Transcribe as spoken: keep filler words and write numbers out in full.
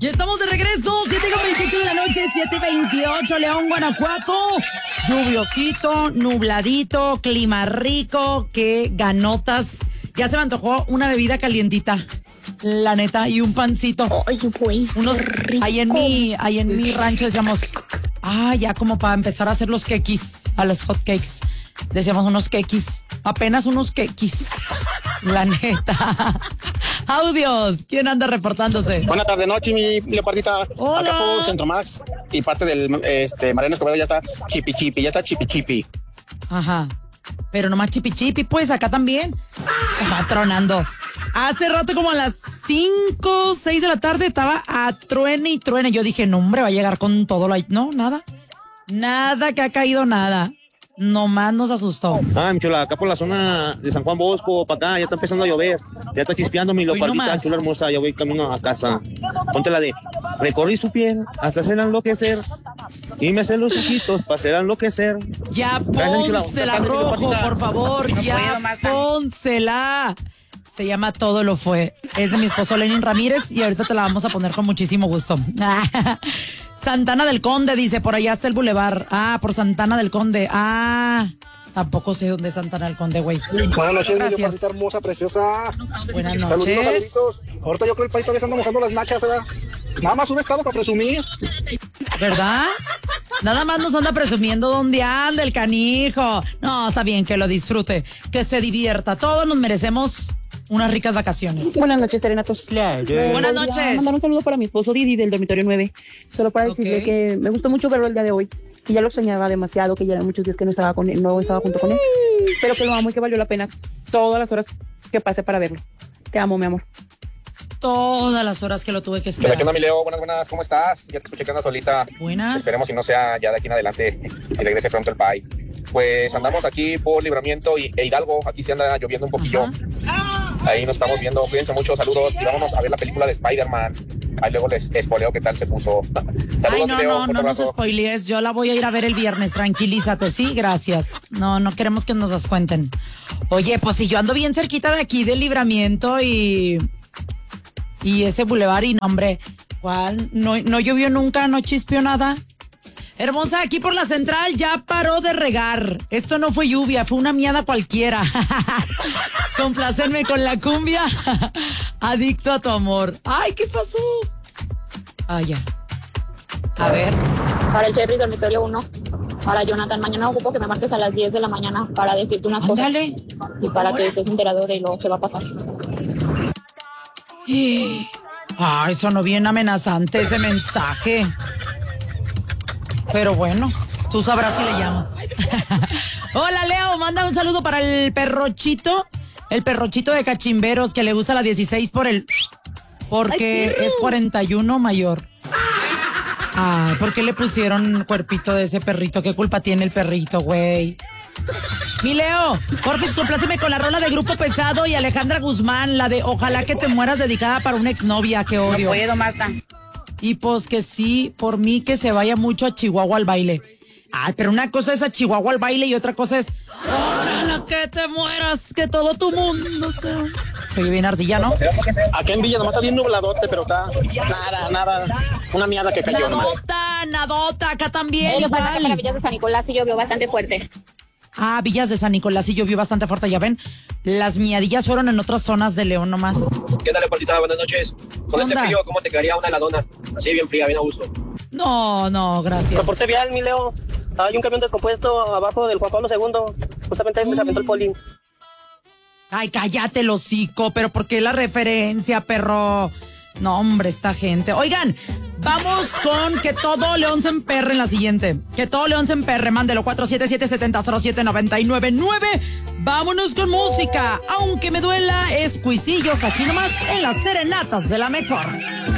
Y estamos de regreso, siete y veintiocho de la noche, siete y veintiocho, León, Guanajuato. Lluviosito, nubladito, clima rico, qué ganotas. Ya se me antojó una bebida calientita, la neta, y un pancito. Ay, güey, unos rico. Ahí en mi, ahí en mi rancho decíamos, ah, ya como para empezar a hacer los quequis, a los hot cakes. Decíamos unos quequis, apenas unos quequis, la neta. Audios, ¿quién anda reportándose? Buena tarde, noche, mi leopardita. Hola. Acá por Centro Max y parte del este, Mariano Escobedo ya está chipi chipi, ya está chipi chipi. Ajá, pero nomás chipi chipi, pues acá también. Va tronando. Hace rato como a las cinco, seis de la tarde estaba a truene y truene. Yo dije, no hombre, va a llegar con todo la... No, nada. Nada que ha caído, nada. Nomás nos asustó. Ah, mi chula, acá por la zona de San Juan Bosco, para acá, ya está empezando a llover. Ya está chispeando mi leopardita, chula hermosa, ya voy camino a casa. Ponte la de, recorrí su piel hasta hacer enloquecer. Y me hacen los ojitos para hacer enloquecer. Ya pónsela, Rojo, por favor, ya pónsela. Se llama Todo lo fue. Es de mi esposo Lenin Ramírez y ahorita te la vamos a poner con muchísimo gusto. Santana del Conde, dice, por allá está el bulevar. Ah, por Santana del Conde. Ah, tampoco sé dónde es Santana del Conde, güey. Buenas noches, mi Gracias. leopardita hermosa, preciosa. Buenas noches. Saluditos, saluditos. Ahorita yo creo que el país todavía se anda mojando las nachas, ¿verdad? Nada más un estado para presumir. ¿Verdad? Nada más nos anda presumiendo dónde anda el canijo. No, está bien, que lo disfrute, que se divierta. Todos nos merecemos unas ricas vacaciones. Buenas noches, serenatos. Claro. Buenas noches. Mandar un saludo para mi esposo Didi del dormitorio nueve. Solo para decirle Okay. que me gustó mucho verlo el día de hoy. Que ya lo soñaba demasiado, que ya eran muchos días que no estaba con él, no estaba junto con él. Pero que lo amo y que valió la pena todas las horas que pasé para verlo. Te amo, mi amor. Todas las horas que lo tuve que ¿Qué esperar. onda, mi Leo? Buenas, buenas, ¿cómo estás? Ya te escuché que andas solita. Buenas. Esperemos si no sea ya de aquí en adelante y regrese pronto el Pai. Pues andamos aquí por Libramiento y, e Hidalgo. Aquí se anda lloviendo un poquillo. Ajá. Ahí nos estamos viendo. Cuídense mucho, saludos. Y vámonos a ver la película de Spider-Man. Ahí luego les spoileo qué tal se puso. Saludos, Ay, no, mi Leo. no, Fuerte no nos abrazo. spoilees. Yo la voy a ir a ver el viernes. Tranquilízate, sí, gracias. No, no queremos que nos las cuenten. Oye, pues si yo ando bien cerquita de aquí del Libramiento y... Y ese bulevar y, no, hombre, ¿cuál? No, no llovió nunca, no chispeó nada. Hermosa, aquí por la central ya paró de regar. Esto no fue lluvia, fue una miada cualquiera. Complacerme con la cumbia. Adicto a tu amor. Ay, ¿qué pasó? Ah, ya. A ver. Para el Cherry Dormitorio uno. Para Jonathan, mañana ocupo que me marques a las diez de la mañana para decirte unas cosas. Ándale. Y para que estés enterado de lo que va a pasar. Ay, sonó bien amenazante ese mensaje. Pero bueno, tú sabrás si le llamas. Hola, Leo, manda un saludo para el perrochito. El perrochito de Cachimberos que le gusta la dieciséis por el... Porque es cuarenta y uno mayor. Ay, ¿por qué le pusieron cuerpito de ese perrito? ¿Qué culpa tiene el perrito, güey? Mi Leo, porfis, compláceme con la rola de Grupo Pesado y Alejandra Guzmán, la de Ojalá que te mueras, dedicada para una exnovia, que odio. No puedo, Marta. Y pues que sí, por mí que se vaya mucho a Chihuahua al baile. Ay, pero una cosa es a Chihuahua al baile y otra cosa es ojalá que te mueras, que todo tu mundo se... Se oye bien ardilla, ¿no? Acá en Villa nomás está bien nubladote, pero está nada, nada, una miada que cayó nomás. Nadota, nadota, acá también. Eh, lo pasa que igual. para Villas de San Nicolás sí llovió bastante fuerte. Ah, Villas de San Nicolás sí llovió bastante fuerte, ya ven. Las miadillas fueron en otras zonas de León nomás. ¿Qué tal, Leopartita? Buenas noches. Con este Onda? frío, ¿cómo te quedaría una heladona? Así bien fría, bien a gusto. No, no, gracias. Reporte vial, mi Leo. Hay un camión descompuesto abajo del Juan Pablo segundo. Justamente ahí donde se aventó el poli. Ay, cállate el hocico, pero ¿por qué la referencia, perro? No, hombre, esta gente. Oigan, vamos con que todo León se emperre en la siguiente. Que todo León se emperre, mándelo cuatro siete siete, siete cero cero siete, nueve nueve nueve. Vámonos con música. Aunque me duela, es Cuisillos aquí nomás en las serenatas de la mejor.